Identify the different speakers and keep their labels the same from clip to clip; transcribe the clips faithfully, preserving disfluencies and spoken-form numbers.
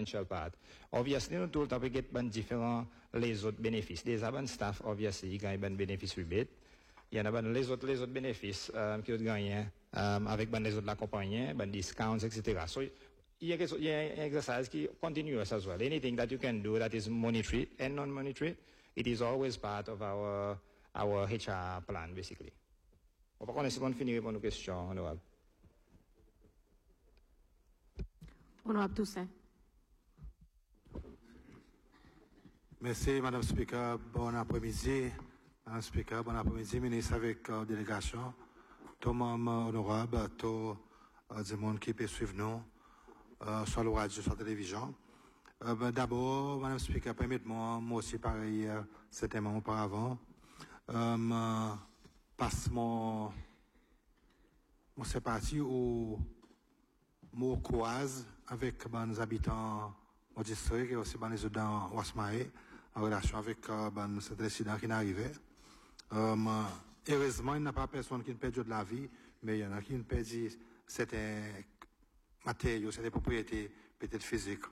Speaker 1: financial part. Obviously, nous tout le temps peut get ben différents les autres bénéfices. Des ben staff, obviously, gagne ben bénéfice rebate. Il y en a ben les autres les autres bénéfices um, qui ont gagné um, avec ben les autres la compagnie, ben discounts, et cetera. So il y a il y a un exercice qui continuous as well. Anything that you can do that is monetary and non-monetary, it is always part of our our H R plan basically. On va connaître si on finit répondre aux questions, honorable.
Speaker 2: Honorable Toussaint.
Speaker 3: Merci, Madame Speaker. Bon après-midi. Madame Speaker, bon après-midi, ministre avec euh, délégation. Tout membre honorable, tout euh, du monde qui peut suivre nous, euh, soit le radio, soit la télévision. Euh, ben, D'abord, Madame Speaker, permettez-moi, moi aussi pareil, euh, certainement auparavant, euh, passe mon, mon c'est parti où moi croise avec ben, nos habitants au district et aussi ben, les autres dans Ouasmaé en relation avec euh, ben, cet incident qui est arrivé. Euh, heureusement, il n'y a pas personne qui ne perd de la vie, mais il y en a qui ne perdent certains matériaux, certaines propriétés peut-être physiques.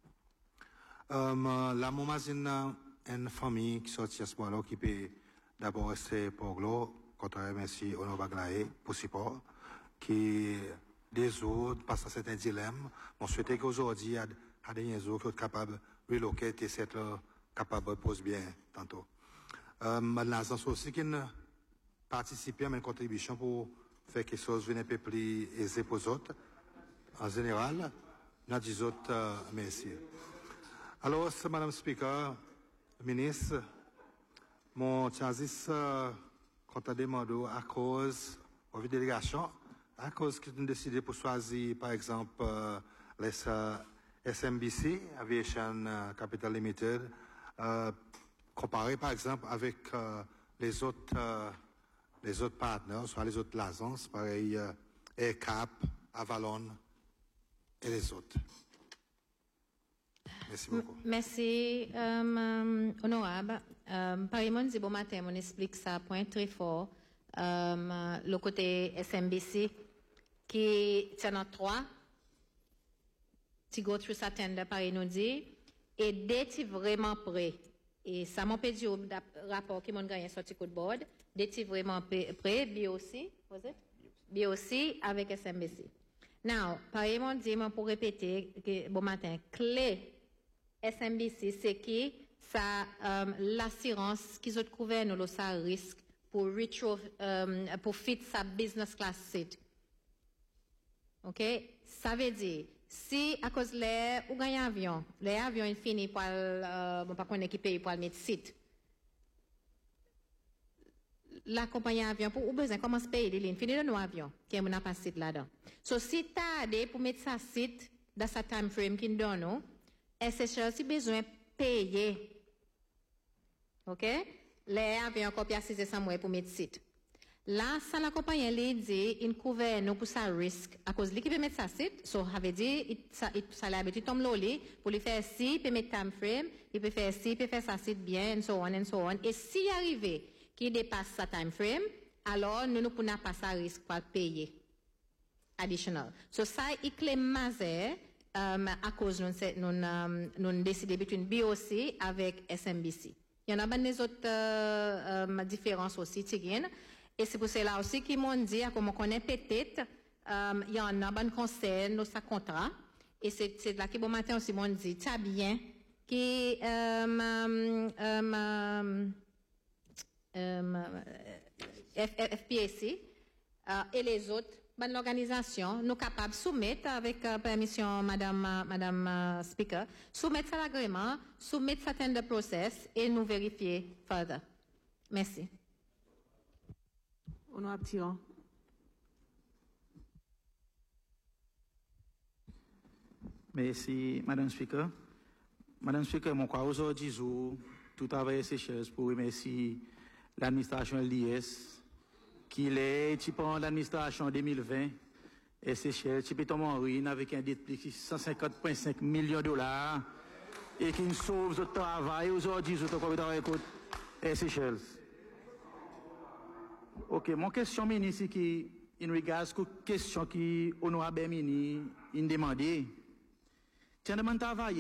Speaker 3: Euh, là, moi, j'ai une famille qui sortit à ce moment-là qui peut d'abord rester pour l'eau, quand on remercie Ono Baglaé pour support, qui résout, passe à certains dilemmes. On souhaitait qu'aujourd'hui, à, à des réseaux qui sont capables de reloquer et cette capable de poser bien tantôt. Euh, l'agence aussi qui ne participe à une contribution pour faire quelque chose de un peu plus aisé pour les autres. En général, nous disons autres, euh, merci. Alors, Madame Speaker, ministre, mon chazis, euh, quand on demande à cause, au vu de délégation, à cause qu'ils ont décidé pour choisir, par exemple, euh, les euh, S M B C, Aviation euh, Capital Limited, euh, comparé par exemple avec euh, les autres euh, les autres partenaires, soit les autres agences, pareil euh, AirCap, Avalon et les autres. Merci beaucoup.
Speaker 4: Merci, um, honorable. Um, par exemple, bon matin, on explique ça point très fort. Um, le côté S M B C qui tient en trois, tu go through sa tender, par nous dit, et dès tu vraiment prêt. Et ça m'a dit au rapport qui m'a gagné sur le code board, dès tu vraiment prêt, B O C, was it? B O C avec S M B C. Now, par exemple, dit, pour répéter, que, bon matin, clé S M B C, c'est qui, ça, um, l'assurance qu'ils ont couvert, nous, ça risque pour retro, um, pour fit sa business class seat. OK? Ça veut dire, si à cause les, ou gagne avion, les avions, ils finissent par, euh, bon, pas qu'on équipe pour le mettre site. La compagnie avion, pour ou besoin, comment se payer les lignes, finit de nos avions, qui est mon pas site là-dedans. So, si t'as des pour mettre ça site, dans sa time frame qui nous donne, S H L, si besoin, payer. OK? Les avions, copie à six cents pour mettre site. Là, ça la compagnie elle dit, il couvre nous pour ça risque à cause l'équipe mettre ça site, so ça veut dire ça ça l'habitude tombe loli pour lui faire si peut mettre time frame, il peut faire si peut faire ça site bien and so on and so on et si arrivé qui dépasse sa time frame, alors nous nous pouvons pas ça risque pour payer additional. So ça il clé mazé um, à cause nous nous um, nous décider between B O C avec S M B C. Il y en a des autres euh, um, différences aussi tigènes. Et c'est pour cela aussi qu'ils m'ont dit, comme on connaît peut-être, um, il y en a un bon conseil dans sa contrat. Et c'est là que bon matin aussi m'ont dit, t'as bien, qui um, um, um, um, F P A C uh, et les autres, bonne organisation, nous capables de soumettre avec uh, permission, Madame, uh, Madame uh, Speaker, soumettre ça l'agrément, soumettre ça tender process et nous vérifier further. Merci.
Speaker 2: Honorable Thion.
Speaker 5: Merci, Madame Speaker. Madame Speaker, mon crois aujourd'hui, tout travail Seychelles pour remercier l'administration L D S, qui est, tu prends l'administration deux mille vingt, et Seychelles, tu peux tomber en ruine avec un dette de cent cinquante virgule cinq millions de dollars, et qui nous sauve le travail aujourd'hui, je te travail et Seychelles. Ok, mon question, ministre, qui, in regards à la question qui, honorable ministre, il demandait, tiens, demande travail.